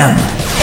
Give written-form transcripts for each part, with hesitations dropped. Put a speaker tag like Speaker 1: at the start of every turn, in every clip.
Speaker 1: FM.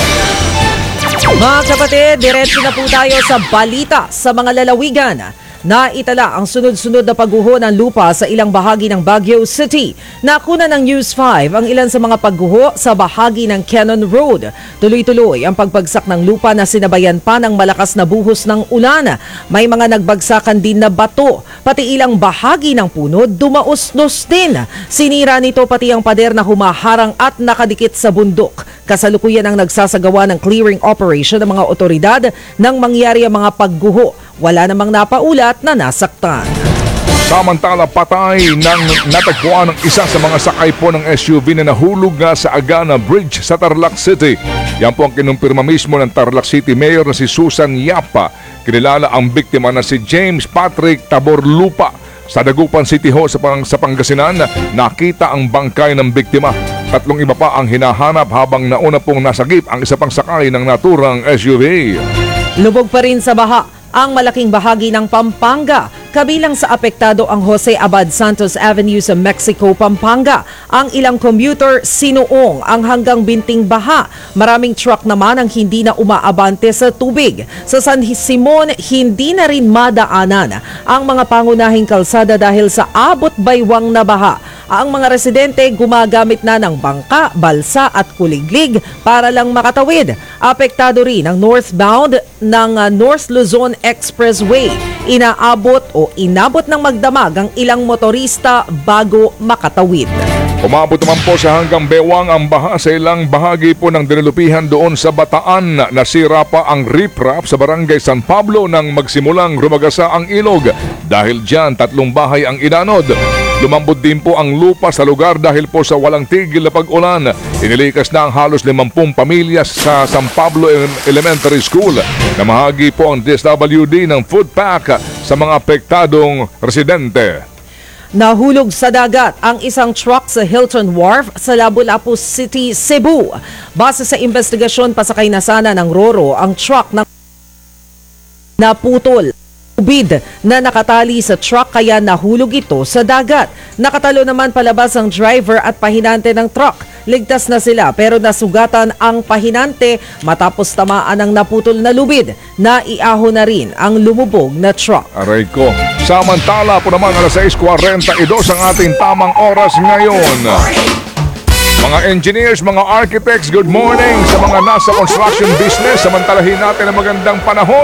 Speaker 2: Mga kapatid, diretso na po tayo sa balita sa mga lalawigan. Naitala ang sunod-sunod na pagguho ng lupa sa ilang bahagi ng Baguio City. Nakuna ng News 5 ang ilan sa mga pagguho sa bahagi ng Cannon Road. Tuloy-tuloy ang pagbagsak ng lupa na sinabayan pa ng malakas na buhos ng ulan. May mga nagbagsakan din na bato. Pati ilang bahagi ng puno dumausnos din. Sinira nito pati ang pader na humaharang at nakadikit sa bundok. Kasalukuyan ang nagsasagawa ng clearing operation ng mga otoridad nang mangyari ang mga pagguho. Wala namang napaulat na nasaktan.
Speaker 3: Samantala, patay nang natagpuan ng isa sa mga sakay po ng SUV na nahulog nga sa Agana Bridge sa Tarlac City. Yan po ang kinumpirma mismo ng Tarlac City Mayor na si Susan Yapa. Kinilala ang biktima na si James Patrick Taborlupa. Sa Dagupan City Hall sa Pangasinan, nakita ang bangkay ng biktima. 3 iba pa ang hinahanap habang nauna pong nasagip ang isa pang sakay ng naturang SUV.
Speaker 2: Lubog pa rin sa baha ang malaking bahagi ng Pampanga. Kabilang sa apektado ang Jose Abad Santos Avenue sa Mexico, Pampanga. Ang ilang commuter sinuong ang hanggang binting baha. Maraming truck naman ang hindi na umaabante sa tubig. Sa San Simon, hindi na rin madaanan ang mga pangunahing kalsada dahil sa abot baywang na baha. Ang mga residente gumagamit na ng bangka, balsa at kuliglig para lang makatawid. Apektado rin ang northbound ng North Luzon Expressway. Inabot ng magdamag ang ilang motorista bago makatawid.
Speaker 3: Umabot naman po sa hanggang bewang ang baha sa ilang bahagi po ng dinilupihan doon sa Bataan. Nasira pa ang riprap sa barangay San Pablo nang magsimulang rumagasa ang ilog. Dahil dyan, 3 bahay ang inanod. Lumambot din po ang lupa sa lugar dahil po sa walang tigil na pag-ulan. Inilikas na ang halos 50 pamilya sa San Pablo Elementary School. Namahagi po ang DSWD ng food pack sa mga apektadong residente.
Speaker 2: Nahulog sa dagat ang isang truck sa Hilton Wharf sa Lapu-Lapu City, Cebu. Base sa investigasyon, pasakay na sana ng Roro ang truck na naputol. Ubid na nakatali sa truck kaya nahulog ito sa dagat. Nakatalo naman palabas ang driver at pahinante ng truck. Ligtas na sila pero nasugatan ang pahinante matapos tamaan ng naputol na lubid. Naiaho na rin ang lumubog na truck.
Speaker 3: Aray ko. Samantala po naman alas 6:42 ang ating tamang oras ngayon. Mga engineers, mga architects, good morning sa mga nasa construction business. Samantalahin natin ang magandang panahon.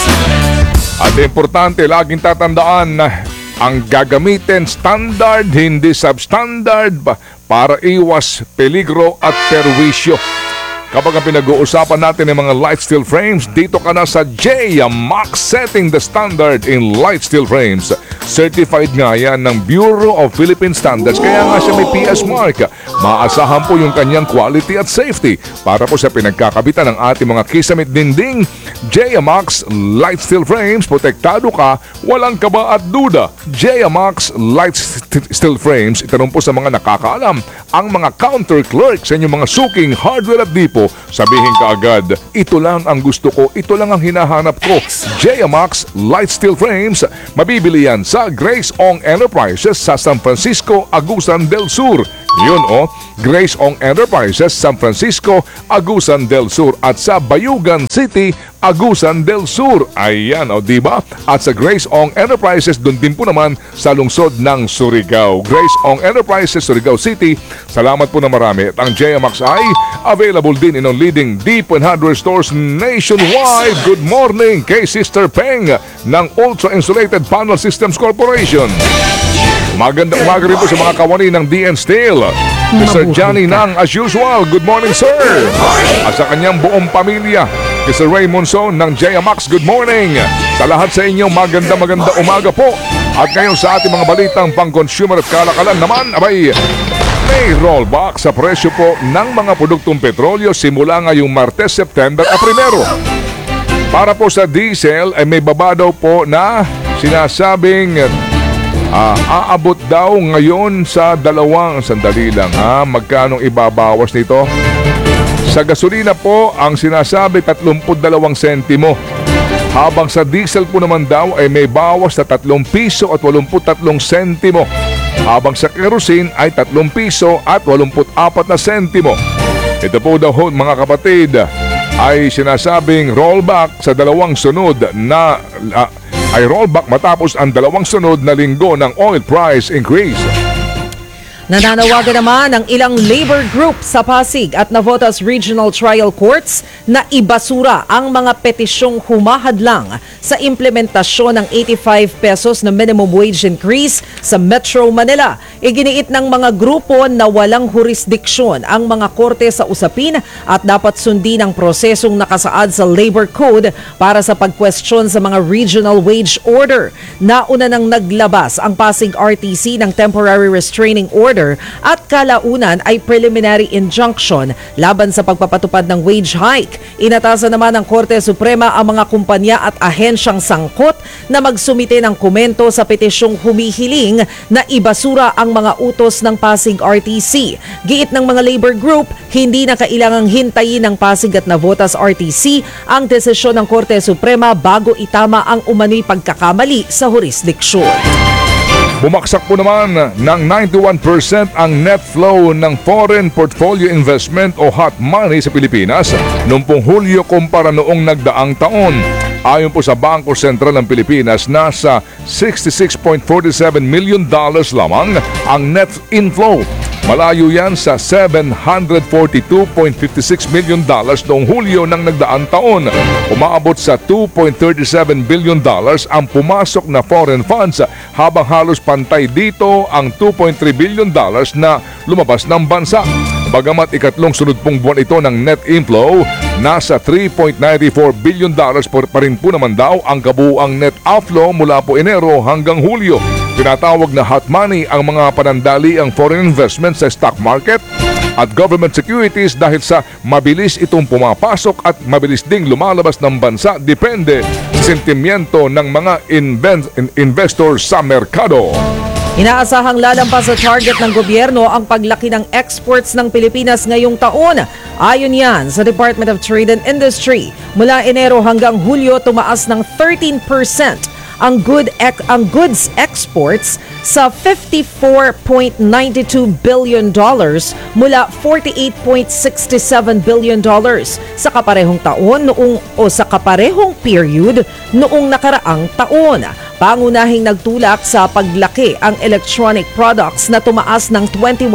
Speaker 3: At importante, laging tatandaan na ang gagamitin standard, hindi substandard para iwas peligro at perwisyo. Kapag ang pinag-uusapan natin ng mga light steel frames, dito ka na sa JMax, setting the standard in light steel frames. Certified nga yan ng Bureau of Philippine Standards, kaya nga siya may PS mark. Maasahan po yung kanyang quality at safety para po sa pinagkakabitan ng ating mga kisamit dinding. JMax Light Steel Frames, protektado ka, walang kaba at duda. JMax Light Steel Frames, itanong po sa mga nakakaalam, ang mga counter clerk sa inyong mga suking hardware at dipo, sabihin ka agad, ito lang ang gusto ko, ito lang ang hinahanap ko. JMax Light Steel Frames, mabibili yan sa Grace Ong Enterprises sa San Francisco, Agusan del Sur. Yun Grace Ong Enterprises, San Francisco, Agusan del Sur at sa Bayugan City, Agusan del Sur. Ayan, diba? At sa Grace Ong Enterprises, doon din po naman sa lungsod ng Surigao. Grace Ong Enterprises, Surigao City. Salamat po na marami. At ang JMax ay available din in leading deep and hardware stores nationwide. Good morning kay Sister Peng ng Ultra Insulated Panel Systems Corporation. Magandang umaga rin po sa mga kawani ng DN Steel. Mr. Johnny Nang, as usual, good morning sir. At sa kanyang buong pamilya, Mr. Raymond Son ng JMax, good morning. Sa lahat sa inyo, maganda umaga po. At ngayon sa ating mga balitang pang-consumer at kalakalan naman, abay, may rollback sa presyo po ng mga produktong petrolyo simula ngayong Martes, September at 1. Para po sa diesel, ay may baba daw po na sinasabing aabot daw ngayon sa sandali lang magkano ibabawas nito? Sa gasolina po, ang sinasabi 32 sentimo. Habang sa diesel po naman daw ay may bawas na 3 piso at 83 sentimo. Habang sa kerosene ay 3 piso at 84 na sentimo. Ito po daw ho, mga kapatid, ay sinasabing rollback sa dalawang sunod na ay rollback matapos ang dalawang sunod na linggo ng oil price increase.
Speaker 2: Nananawagan naman ang ilang labor group sa Pasig at Navotas Regional Trial Courts na ibasura ang mga petisyong humahadlang sa implementasyon ng 85 pesos na minimum wage increase sa Metro Manila. Iginiit ng mga grupo na walang jurisdiksyon ang mga korte sa usapin at dapat sundin ang prosesong nakasaad sa Labor Code para sa pagkwestiyon sa mga regional wage order. Nauna nang naglabas ang Pasig RTC ng temporary restraining order at kalaunan ay preliminary injunction laban sa pagpapatupad ng wage hike. Inatasan naman ng Korte Suprema ang mga kumpanya at ahensyang sangkot na magsumite ng komento sa petisyong humihiling na ibasura ang mga utos ng Pasig RTC. Giit ng mga labor group, hindi na kailangang hintayin ng Pasig at Navotas RTC ang desisyon ng Korte Suprema bago itama ang umano'y pagkakamali sa jurisdiksyon.
Speaker 3: Bumaksak po naman ng 91% ang net flow ng foreign portfolio investment o hot money sa Pilipinas noong pong Hulyo kumpara noong nagdaang taon. Ayon po sa Bangko Sentral ng Pilipinas, nasa $66.47 million lamang ang net inflow. Malayo yan sa $742.56 million noong Hulyo ng nagdaang taon. Umaabot sa $2.37 billion ang pumasok na foreign funds habang halos pantay dito ang $2.3 billion na lumabas ng bansa. Bagamat ikatlong sunod pong buwan ito ng net inflow, nasa $3.94 billion pa rin po naman daw ang kabuuang net outflow mula po Enero hanggang Hulyo. Tinatawag na hot money ang mga panandali ang foreign investment sa stock market at government securities dahil sa mabilis itong pumapasok at mabilis ding lumalabas ng bansa depende sa sentimiento ng mga investors sa merkado.
Speaker 2: Inaasahang lalampas sa target ng gobyerno ang paglaki ng exports ng Pilipinas ngayong taon. Ayon yan sa Department of Trade and Industry. Mula Enero hanggang Hulyo, tumaas ng 13% ang goods exports sa $54.92 billion mula $48.67 billion sa kaparehong taon sa kaparehong period noong nakaraang taon. Pangunahing nagtulak sa paglaki ang electronic products na tumaas ng 21%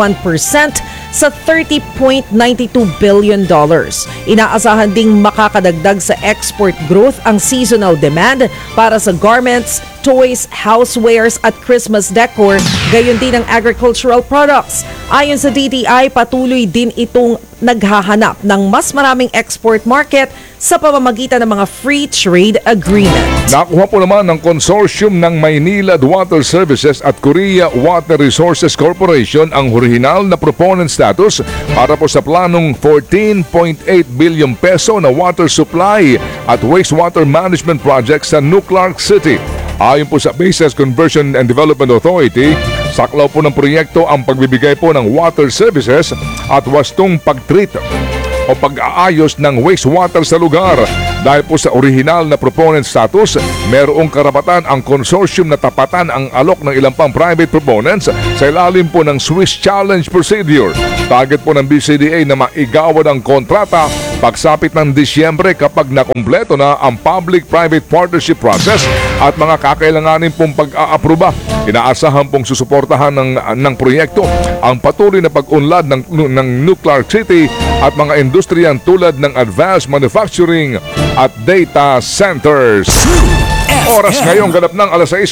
Speaker 2: sa $30.92 billion. Inaasahan ding makakadagdag sa export growth ang seasonal demand para sa garments, toys, housewares at Christmas decor, gayon din ang agricultural products. Ayon sa DTI, patuloy din itong naghahanap ng mas maraming export market sa pamamagitan ng mga free trade agreement.
Speaker 3: Nakuha po naman ng consortium ng Maynilad Water Services at Korea Water Resources Corporation ang orihinal na proponent status para po sa planong 14.8 billion peso na water supply at wastewater management project sa Nuclark City. Ayon po sa Bases Conversion and Development Authority, saklaw po ng proyekto ang pagbibigay po ng water services at wastong pag-treat o pag-aayos ng wastewater sa lugar. Dahil po sa orihinal na proponent status, merong karapatan ang consortium na tapatan ang alok ng ilang pang private proponents sa ilalim po ng Swiss Challenge Procedure. Target po ng BCDA na maigawad ang kontrata pagsapit ng Disyembre kapag nakumpleto na ang public-private partnership process at mga kakailanganin pong pag-aaproba. Inaasahan pong susuportahan ng proyekto ang patuloy na pag-unlad ng Nuclark City at mga industriyan tulad ng advanced manufacturing at data centers. Oras ngayong ganap ng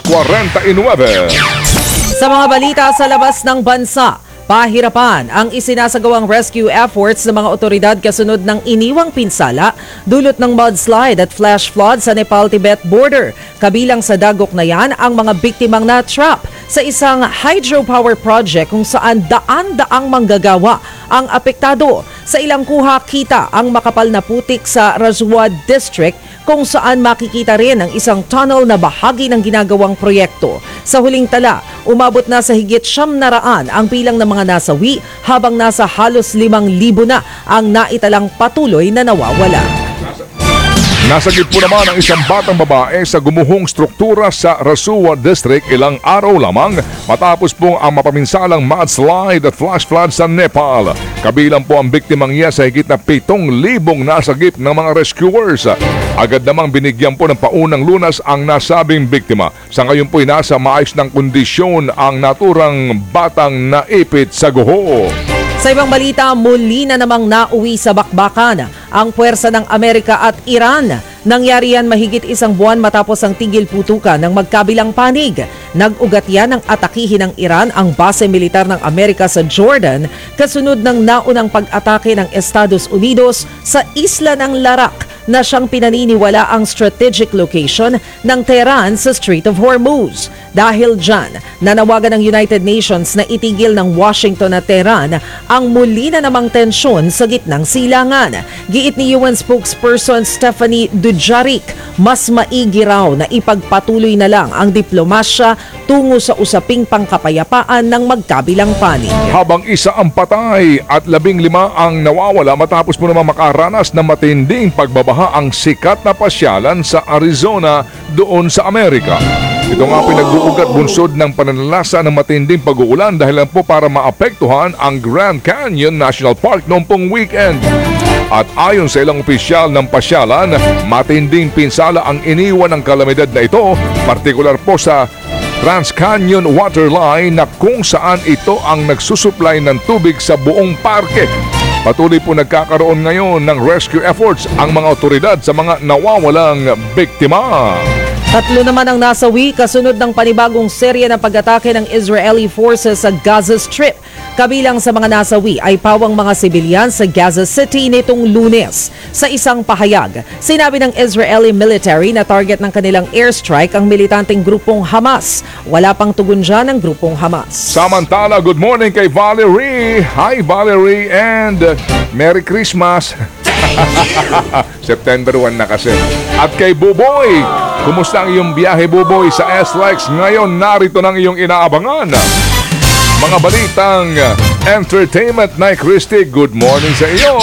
Speaker 3: 6:49.
Speaker 2: Sa mga balita sa labas ng bansa, pahirapan ang isinasagawang rescue efforts ng mga otoridad kasunod ng iniwang pinsala dulot ng mudslide at flash flood sa Nepal-Tibet border. Kabilang sa dagok na yan ang mga biktimang na-trap sa isang hydropower project kung saan daan-daang manggagawa ang apektado. Sa ilang kuha kita ang makapal na putik sa Razwad District kung saan makikita rin ang isang tunnel na bahagi ng ginagawang proyekto. Sa huling tala, umabot na sa higit 900 ang bilang ng mga nasawi habang nasa halos 5,000 na ang naitalang patuloy na nawawala.
Speaker 3: Nasagip po naman ang isang batang babae sa gumuhong struktura sa Rasuwa District ilang araw lamang matapos po ang mapaminsalang mudslide at flash flood sa Nepal. Kabilang po ang biktimang niya sa higit na 7,000 nasagip ng mga rescuers. Agad namang binigyan po ng paunang lunas ang nasabing biktima. Sa ngayon po'y nasa maayos ng kondisyon ang naturang batang naipit sa guho.
Speaker 2: Sa ibang balita, muli na namang nauwi sa bakbakan ang puwersa ng Amerika at Iran. Nangyari yan mahigit isang buwan matapos ang tigil putukan ng magkabilang panig. Nag-ugat yan ng atakihin ng Iran ang base militar ng Amerika sa Jordan kasunod ng naunang pag-atake ng Estados Unidos sa isla ng Larak na siyang pinaniniwala ang strategic location ng Tehran sa Strait of Hormuz. Dahil dyan, nanawagan ng United Nations na itigil ng Washington at Tehran ang muli na namang tensyon sa gitnang silangan. Giit ni UN spokesperson Stephanie Dujarric, mas maigi raw na ipagpatuloy na lang ang diplomasya tungo sa usaping pangkapayapaan ng magkabilang panig.
Speaker 3: Habang isa ang patay at 15 ang nawawala matapos po naman makaranas ng matinding pagbabaha ang sikat na pasyalan sa Arizona doon sa Amerika. Ito nga pinag-uugat bunsod ng pananalasa ng matinding pag-uulan dahil lang po para maapektuhan ang Grand Canyon National Park noong pong weekend. At ayon sa ilang opisyal ng pasyalan, matinding pinsala ang iniwan ng kalamidad na ito, partikular po sa Trans-Canyon Waterline na kung saan ito ang nagsusupply ng tubig sa buong parke. Patuloy po nagkakaroon ngayon ng rescue efforts ang mga otoridad sa mga nawawalang biktima.
Speaker 2: 3 naman ang nasawi kasunod ng panibagong serye ng pag-atake ng Israeli forces sa Gaza Strip. Kabilang sa mga nasawi ay pawang mga sibilyan sa Gaza City nitong Lunes. Sa isang pahayag, sinabi ng Israeli military na target ng kanilang airstrike ang militanteng grupong Hamas. Wala pang tugon dyan ng grupong Hamas.
Speaker 3: Samantala, good morning kay Valerie. Hi Valerie and Merry Christmas. September 1 na kasi. At kay Buboy, kumusta ang iyong biyahe Buboy sa SLEX? Ngayon narito ng iyong inaabangan. Mga balitang entertainment na Christy, good morning sa iyo.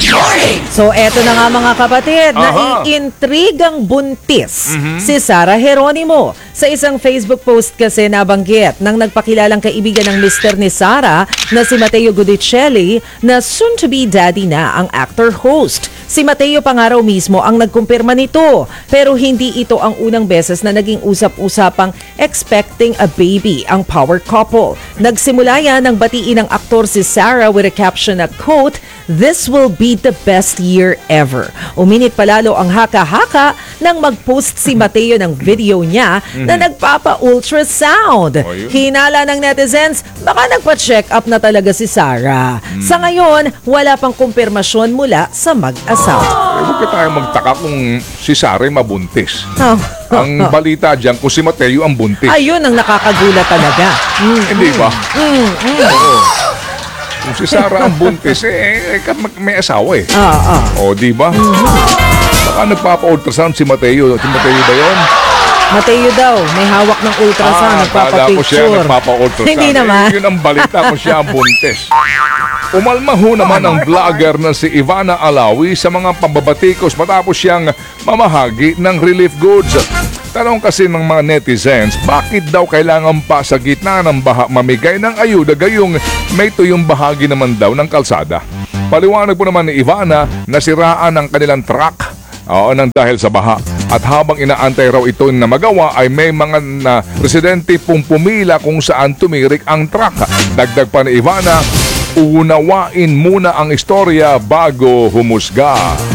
Speaker 2: So eto na nga mga kapatid, naiintrigang buntis si Sarah Geronimo. Sa isang Facebook post kasi nabanggit ng nagpakilalang kaibigan ng mister ni Sarah na si Matteo Gudicelli na soon-to-be daddy na ang actor-host. Si Matteo pa nga raw mismo ang nagkumpirma nito, pero hindi ito ang unang beses na naging usap-usapang expecting a baby ang power couple. Nagsimula yan ng batiin ng aktor si Sarah with a caption na quote, "This will be the best year ever." Uminit palalo ang haka-haka nang mag-post si Matteo ng video niya na nagpapa-ultrasound. Hinala ng netizens, baka nagpa-check up na talaga si Sarah. Sa ngayon, wala pang kumpirmasyon mula sa mag-asawa.
Speaker 3: Huwag ka tayo magtaka kung si Sarah ay mabuntis. Ang balita dyan kung si Mateo ang buntis.
Speaker 2: Ayun ang nakakagulat talaga.
Speaker 3: Hindi ba? Oo. Kung si Sarah ang buntis, may asawa eh. O, di ba? Baka nagpapa-ultrasound si Mateo. Si Mateo ba yun?
Speaker 2: Mateo daw, may hawak ng ultrasound,
Speaker 3: Kala ko siya
Speaker 2: nagpapapicture.
Speaker 3: nagpapa-ultrasound.
Speaker 2: Hindi naman.
Speaker 3: Yun ang balita kung siya ang buntis. Umalma ho naman ang vlogger na si Ivana Alawi sa mga pambabatikos matapos siyang mamahagi ng relief goods. Tanong kasi ng mga netizens, bakit daw kailangan pa sa gitna ng baha mamigay ng ayuda gayong may tuyong bahagi naman daw ng kalsada? Paliwanag po naman ni Ivana na siraan ang kanilang truck nang dahil sa baha. At habang inaantay raw ito na magawa ay may mga residente pong pumila kung saan tumirik ang truck. Dagdag pa ni Ivana, unawain muna ang istorya bago humusga.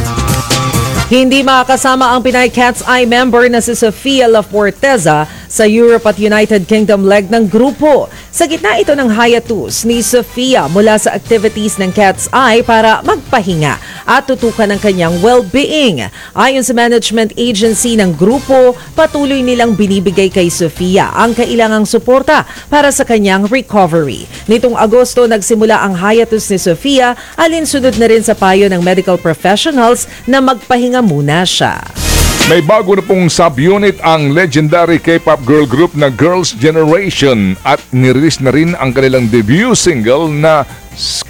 Speaker 2: Hindi makakasama ang Pinay Cat's Eye member na si Sofia La Forteza sa Europe at United Kingdom leg ng grupo. Sa gitna ito ng hiatus ni Sofia mula sa activities ng Cat's Eye para magpahinga at tutukan ng kanyang well-being. Ayon sa management agency ng grupo, patuloy nilang binibigay kay Sofia ang kailangang suporta para sa kanyang recovery. Nitong Agosto, nagsimula ang hiatus ni Sofia, alinsunod na rin sa payo ng medical professionals na magpahinga muna siya.
Speaker 3: May bago na pong subunit ang legendary K-pop girl group na Girls' Generation at nirelease na rin ang kanilang debut single na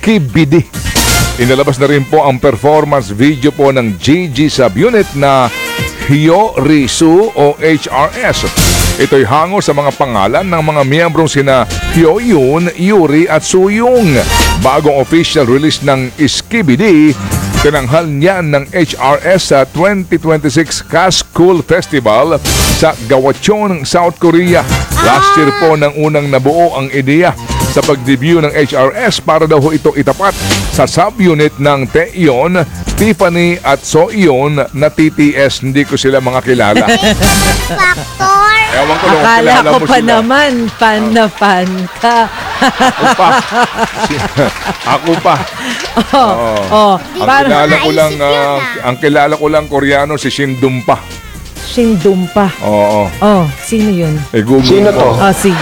Speaker 3: Skibidi. Inalabas na rin po ang performance video po ng GG subunit na Hyo-Risu o HRS. Ito'y hango sa mga pangalan ng mga miyembrong sina Hyo-Yoon, Yuri at Soo-Young. Bagong official release ng Skibidi, tinanghal niyan ng HRS sa 2026 Kaskool Festival sa Gwacheon, South Korea. Last year po nang unang nabuo ang ideya sa pag-debut ng HRS para daw ito itapat sa subunit ng Taeyeon, Tiffany at Soyeon na TTS. Hindi ko sila mga kilala.
Speaker 1: Factor.
Speaker 3: Ewan ko nung
Speaker 2: Akala
Speaker 3: kilala
Speaker 2: ko
Speaker 3: mo
Speaker 2: pa
Speaker 3: sila.
Speaker 2: naman, fan na fan ka.
Speaker 3: Ako pa. Ako pa.
Speaker 2: Oh,
Speaker 3: Ang
Speaker 2: parang
Speaker 3: kilala ko lang,
Speaker 1: Naisip yun,
Speaker 3: ang kilala ko lang Koreano si Shin Dum-pa.
Speaker 2: Shindumpa.
Speaker 3: Oo.
Speaker 2: Oh, sino yun?
Speaker 3: Google
Speaker 4: Sino
Speaker 3: ko.
Speaker 4: to?
Speaker 2: Oh, sige.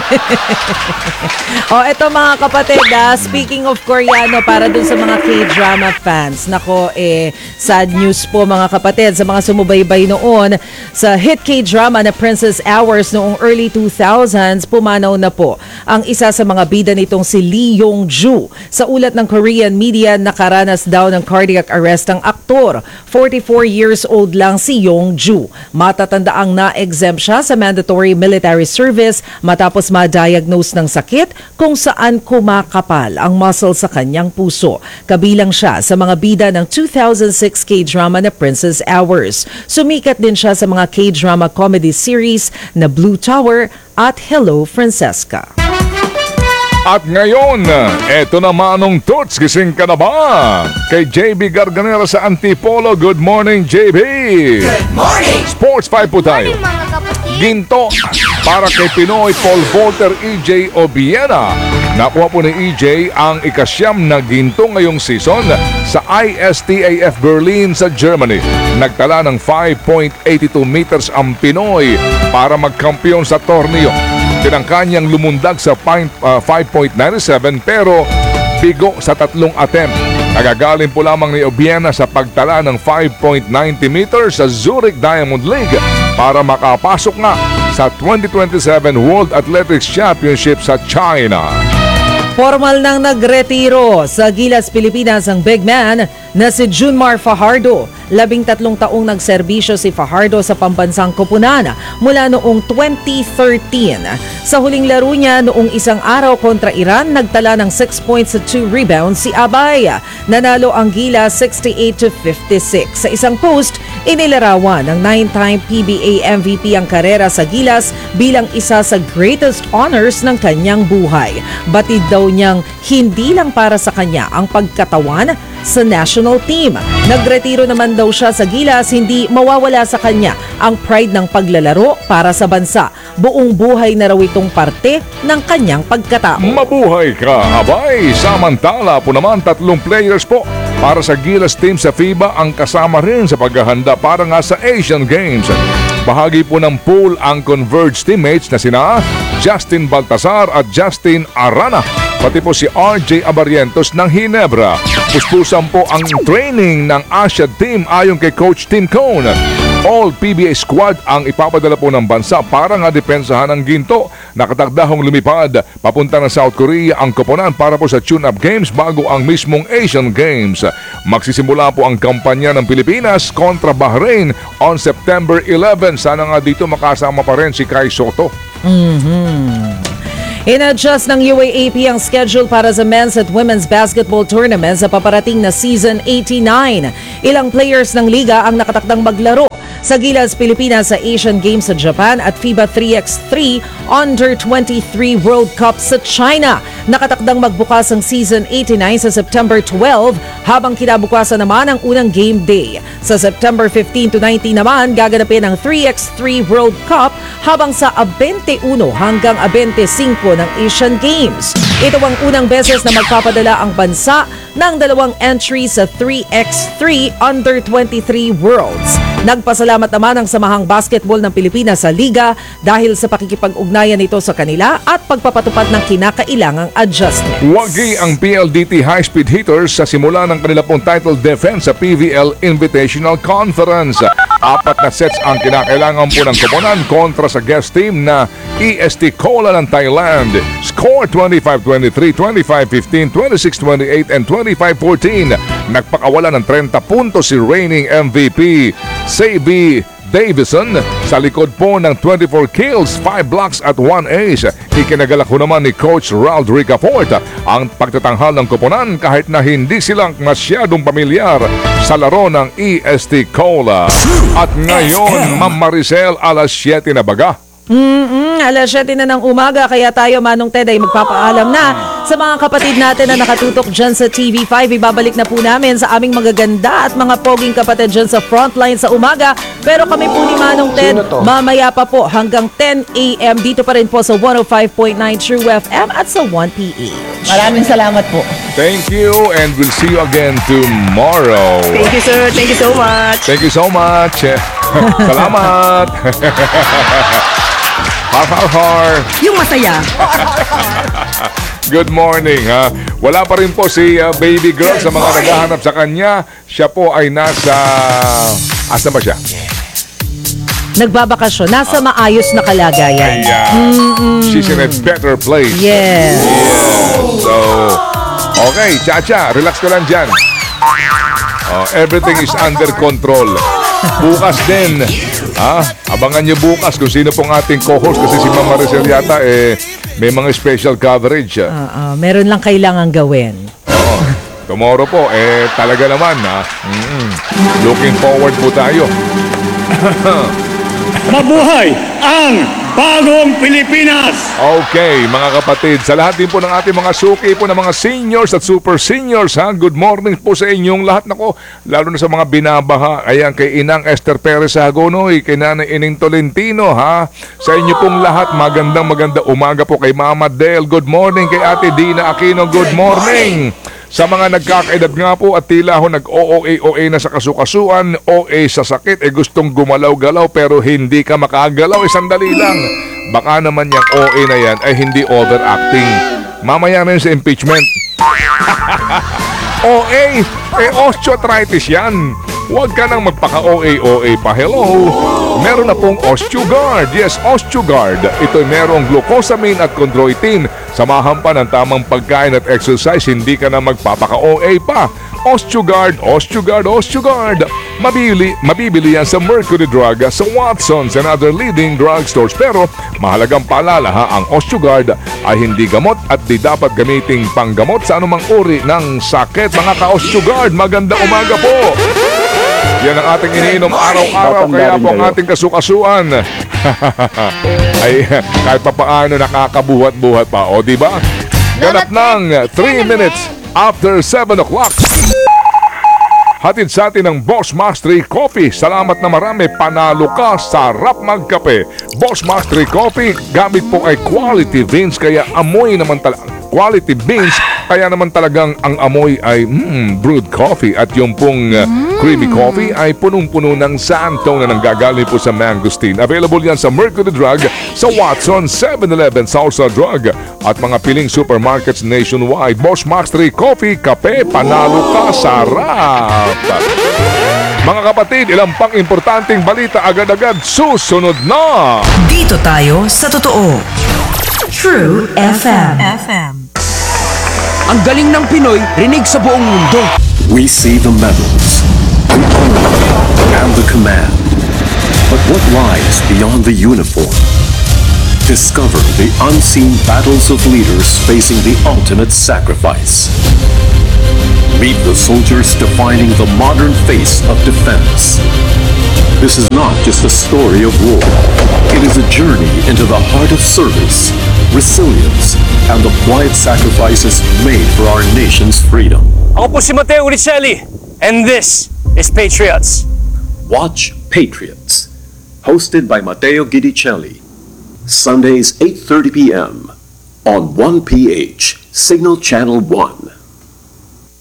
Speaker 2: Eto mga kapatid, speaking of Koreano, para dun sa mga K-drama fans, nako, sad news po mga kapatid, sa mga sumubaybay noon sa hit K-drama na Princess Hours noong early 2000s, pumanaw na po ang isa sa mga bida nitong si Lee Yong-ju. Sa ulat ng Korean media, nakaranas daw ng cardiac arrest ang aktor. 44 years old lang si Yong-ju. Matatandaang na-exempt siya sa mandatory military service matapos ma-diagnose ng sakit kung saan kumakapal ang muscle sa kanyang puso. Kabilang siya sa mga bida ng 2006 K-drama na Princess Hours. Sumikat din siya sa mga K-drama comedy series na Blue Tower at Hello Francesca.
Speaker 3: At ngayon, eto naman ang Toots, gising ka na ba? Kay JB Garganera sa Antipolo. Good morning, JB! Good morning! Sports 5 po tayo.
Speaker 1: Mga kapatid.
Speaker 3: Ginto para kay Pinoy Paul Volter EJ Obiena. Nakuha po ni EJ ang ikasyam na ginto ngayong season sa ISTAF Berlin sa Germany. Nagtala ng 5.82 meters ang Pinoy para magkampiyon sa torneo. Tinangka niyang lumundag sa 5.97 pero bigo sa 3 attempt. Nagagaling po lamang ni Obiena sa pagtala ng 5.90 meters sa Zurich Diamond League para makapasok nga sa 2027 World Athletics Championship sa China.
Speaker 2: Formal nang nagretiro sa Gilas, Pilipinas ang big man na si Junmar Fajardo. 13 taong nagserbisyo si Fajardo sa pambansang koponan mula noong 2013. Sa huling laro niya noong isang araw kontra Iran, nagtala ng 6 points at 2 rebounds si Abay. Nanalo ang Gilas 68-56. Sa isang post, inilarawan ng 9-time PBA MVP ang karera sa Gilas bilang isa sa greatest honors ng kanyang buhay. Batid daw niyang hindi lang para sa kanya ang pagkatawan sa national team. Nagretiro naman daw siya sa Gilas, hindi mawawala sa kanya ang pride ng paglalaro para sa bansa. Buong buhay na raw itong parte ng kanyang pagkatao.
Speaker 3: Mabuhay ka, Abay! Samantala po naman 3 players po para sa Gilas team sa FIBA ang kasama rin sa paghahanda para nga sa Asian Games. Bahagi po ng pool ang Converge teammates na sina Justin Baltasar at Justin Arana, pati po si RJ Abarientos ng Ginebra. Puspusan po ang training ng Asia team ayon kay Coach Tim Cone. All PBA squad ang ipapadala po ng bansa para nga depensahan ng ginto. Nakatakdahong lumipad papunta ng South Korea ang koponan para po sa tune-up games bago ang mismong Asian Games. Magsisimula po ang kampanya ng Pilipinas kontra Bahrain on September 11. Sana nga dito makasama pa rin si Kai Soto.
Speaker 2: In-adjust ng UAAP ang schedule para sa men's at women's basketball tournament sa paparating na season 89. Ilang players ng liga ang nakatakdang maglaro sa Gilas, Pilipinas sa Asian Games sa Japan at FIBA 3x3 Under-23 World Cup sa China. Nakatakdang magbukas ang season 89 sa September 12 habang kinabukasan naman ang unang game day. Sa September 15 to 19 naman gaganapin ang 3x3 World Cup habang sa 21 hanggang 25 ng Asian Games. Ito ang unang beses na magpapadala ang bansa ng 2 entries sa 3x3 Under-23 Worlds. Nagpasalamat naman ang Samahang Basketball ng Pilipinas sa Liga dahil sa pakikipag-ugnayan nito sa kanila at pagpapatupad ng kinakailangang adjustments.
Speaker 3: Wagi ang PLDT High-Speed Hitters sa simula ng kanila pong title defense sa PVL Invitational Conference. 4 na sets ang kinakailangan po ng koponan kontra sa guest team na EST Kola ng Thailand. Score 25-23, 25-15, 26-28 and 25-14. Nagpakawala ng 30 puntos si reigning MVP Sabi Davison sa likod po ng 24 kills, 5 blocks at 1 ace. Ikinagalak ho naman ni Coach Rald Ricafort ang pagtatanghal ng koponan kahit na hindi silang masyadong pamilyar sa laro ng EST Cola. At ngayon, Ma'am Maricel, alas 7 na baga.
Speaker 2: Alas 7 na ng umaga, kaya tayo, Manong Ted, ay magpapaalam na sa mga kapatid natin na nakatutok dyan sa TV5. Ibabalik na po namin sa aming magaganda at mga poging kapatid dyan sa frontline sa umaga. Pero kami po ni Manong Ted, mamaya pa po hanggang 10 a.m. dito pa rin po sa 105.9 True FM at sa 1PH.
Speaker 4: Maraming salamat po.
Speaker 3: Thank you and we'll see you again tomorrow.
Speaker 4: Thank you, sir. Thank you so much.
Speaker 3: Thank you so much. Salamat. Har, har, har.
Speaker 4: Yung masaya.
Speaker 3: Good morning, ha. Wala pa rin po si baby girl sa mga naghahanap sa kanya. Siya po ay nasa... Asa ba siya?
Speaker 2: Nagbabakasyon, nasa maayos na kalagayan.
Speaker 3: She's in a better place.
Speaker 2: Yes.
Speaker 3: So, okay, Chacha, relax ka lang dyan. Everything is under control. Bukas din, abangan nyo bukas kung sino pong ating co-host kasi si Ma'am Maricel yata may mga special coverage.
Speaker 2: Meron lang kailangan gawin.
Speaker 3: Tomorrow po, talaga naman, looking forward po tayo.
Speaker 5: Mabuhay ang bagong Pilipinas!
Speaker 3: Okay, mga kapatid, sa lahat din po ng ating mga suki po ng mga seniors at super seniors, good morning po sa inyong lahat. Nako, lalo na sa mga binabaha. Ayan, kay Inang Esther Perez Hagonoy, kay Nanay Ining Tolentino, sa inyo pong lahat, magandang umaga po kay Mama Del. Good morning kay Ate Dina Aquino. Good morning. Sa mga nagkakaedad nga po at tila ho nag-OA na sa kasukasuan, OA sa sakit, gustong gumalaw-galaw pero hindi ka makagalaw, sandali lang. Baka naman yung OA na yan ay hindi overacting. Mamaya na yun sa impeachment. OA, osteoarthritis yan. Huwag ka nang magpaka-OA pa. Hello? Meron na pong OsteoGuard. Yes, OsteoGuard. Ito'y merong glucosamine at chondroitin. Samahan pa ng tamang pagkain at exercise, hindi ka na magpapaka-OA pa. OsteoGuard. Mabibili yan sa Mercury Drug, sa Watsons and other leading drugstores. Pero mahalagang paalala, ang OsteoGuard ay hindi gamot at di dapat gamiting panggamot sa anumang uri ng sakit. Mga ka-OsteoGuard, maganda umaga po. Yan ang ating iniinom araw-araw, kaya po ang ating kasukasuan ay kahit pa paano nakakabuhat-buhat pa. O diba? Ganap ng 3 minutes after 7 o'clock. Hatid sa atin ng Boss Mastery Coffee. Salamat na marami, panalo ka, sarap magkape. Boss Mastery Coffee, gamit po ay quality beans, kaya amoy naman talaga. Quality beans, kaya naman talagang ang amoy ay brewed coffee. At yung pong creamy coffee ay punong-puno ng santo na nanggagaling po sa mangosteen. Available yan sa Mercury Drug, sa Watson, 7-Eleven, Salsa Drug at mga piling supermarkets nationwide. Boss Mastery Coffee, kape, panalo ka, sarap! Mga kapatid, ilang pang importanteng balita agad-agad susunod na!
Speaker 6: Dito tayo sa totoo. True FM.
Speaker 7: Ang galing ng Pinoy, rinig sa buong mundo.
Speaker 8: We see the medals, the honor, and the command. But what lies beyond the uniform? Discover the unseen battles of leaders facing the ultimate sacrifice. Meet the soldiers defining the modern face of defense. This is not just a story of war. It is a journey into the heart of service, resilience, and the quiet sacrifices made for our nation's freedom.
Speaker 5: Ako po si Mateo Uricelli, and this is Patriots.
Speaker 8: Watch Patriots, hosted by Mateo Guidicelli. Sundays 8:30 p.m. on 1PH, Signal Channel 1.